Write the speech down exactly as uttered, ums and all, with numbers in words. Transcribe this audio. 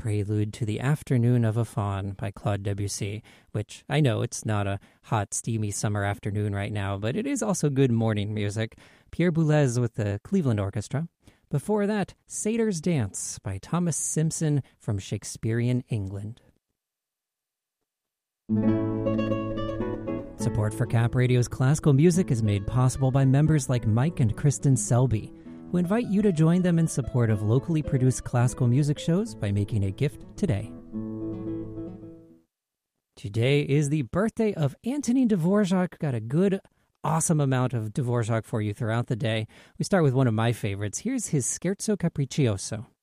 prelude to The Afternoon of a Faun by Claude Debussy, which I know it's not a hot, steamy summer afternoon right now, but it is also good morning music. Pierre Boulez with the Cleveland Orchestra. Before that, Satyr's Dance by Thomas Simpson from Shakespearean England. Support for Cap Radio's classical music is made possible by members like Mike and Kristen Selby, who invite you to join them in support of locally produced classical music shows by making a gift today. Today is the birthday of Antonin Dvorak. Got a good, awesome amount of Dvorak for you throughout the day. We start with one of my favorites. Here's his Scherzo Capriccioso.